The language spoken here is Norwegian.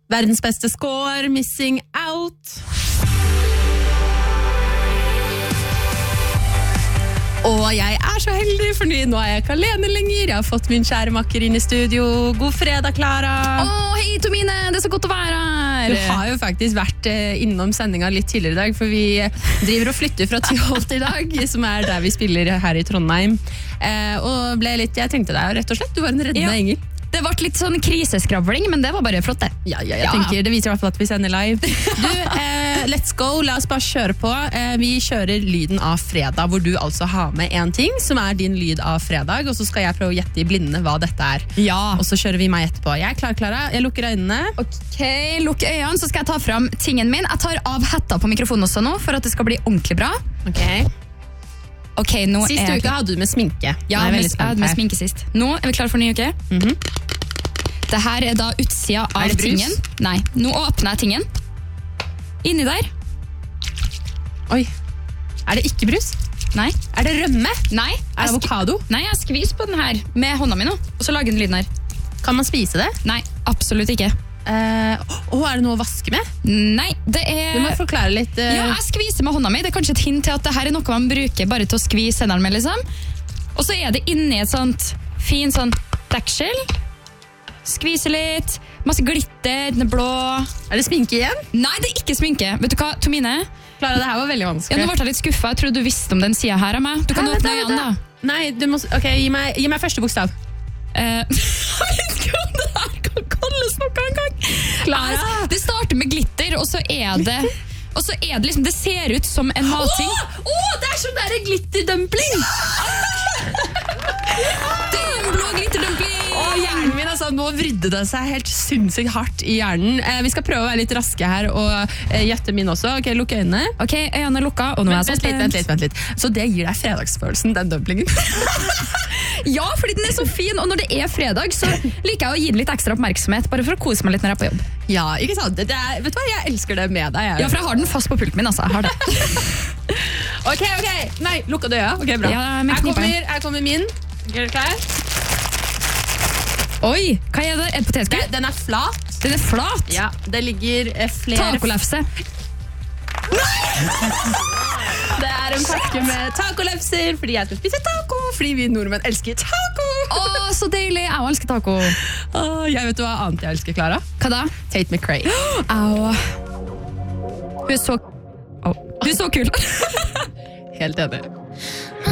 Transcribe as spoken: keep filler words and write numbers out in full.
Verdens beste score, Missing Out. Og jeg er så heldig, for nå er jeg ikke alene lenger. Jeg har fått min kjære makker inn i studio. God fredag, Clara. Åh, hei Tomine, det er så godt å være her. Du har jo faktisk vært innom sendinga litt tidligere i dag, for vi driver og flytter fra Tyholt i dag, som er der vi spiller her i Trondheim. Og ble litt, jeg trengte deg rett og slett, du var en reddende Ja. engel. Det ble litt sånn kriseskravling, men det var bare flott det. Ja, ja, jeg tenker det viser i hvert fall at vi sender live. Du, eh, let's go, la oss bare kjøre på. Eh, vi kjører lyden av fredag, hvor du altså har med en ting som er din lyd av fredag, og så skal jeg prøve å gjette i blinde hva dette er. Ja. Og så kjører vi meg etterpå. Jeg er klar, Clara. Jeg lukker øynene. Ok, lukk øynene, så skal jeg ta fram tingen min. Jeg tar av hetta på mikrofonen også nå, for at det skal bli ordentlig bra. Ok. Ok, nå Sist er uke hadde du med sminke. Ja, Nå er jeg med, veldig jeg spent hadde med her. sminke sist. Nå er vi klare for ny uke. Mhm. Det her er da utsida av Er det brus? tingen. Nei, nå åpner jeg tingen. Inni der. Oi, er det ikke brus? Nei. Er det rømme? Nei. Er det jeg sk- avokado? Nei, jeg skvis på den her med hånda mi nå, og så lager den lyden her. Kan man spise det? Nei, absolutt ikke. Eh, å, er det noe å vaske med? Nei, det er... Du må forklare litt. eh, Ja, jeg skviser med hånda mi. Det er kanskje et hint til at det her er noe man bruker bare til å skvise hendene med, liksom. Og så er det inni et sånt fin sånn deksel. Skvise litt. Masse glitter, den er blå. Er det sminke igjen? Nei, det er ikke sminke. Vet du hva, Tomine? Clara, det her var veldig Ja, vanskelig. nå ble jeg litt skuffa. Jeg trodde du visste om den sida her av meg. Du kan Hæ, åpne vent da, øynene, da. vent da. Nei, du må... Ok, gi meg, gi meg første bokstav. Eh, jeg vet ikke om det her kan kalles noe engang. Clara. Nei, Det starter med glitter, og så er det Og så er det liksom, det ser ut som en matting. Å, oh, det er sånn der glitterdumpling! Det er en blå glitterdumpling! Å, hjernen min, altså, nå vridde det seg helt sinnssykt hardt i hjernen. Eh, vi skal prøve å være litt raske her og eh, gjette min også. Ok, lukk øynene. Ok, øynene er lukka, og nå er jeg så Vent litt, spent. vent litt, vent litt. Så det gir deg fredagsfølelsen, den dumplingen. Ja, fordi den er så fin, og når det er fredag, så liker jeg å gi den litt ekstra oppmerksomhet, bare for å kose meg litt når jeg er på jobb. Ja, ikke sant? Det er, vet du hva, jeg elsker det med deg. Jeg. Ja, for jeg har den fast på pulten min, altså. Jeg har det. Ok, ok. Nei, lukka døya. Ok, bra. Ja, med her, knipa. kommer, her kommer min. Er du klar? Oi, hva er det? Er det potetgull? Den er flat. Den er flat. Ja, det ligger eh, flere... Tacolefse. Det er en pakke med tacolefser, fordi jeg skal spise taco, fordi vi nordmenn elsker taco. Åh, så deilig. Jeg elsker taco. Åh, jeg vet du hva annet jeg elsker, Clara? Hva da? Tate McRae. Au. Hun er så... Au. Du er så kul. Helt enig.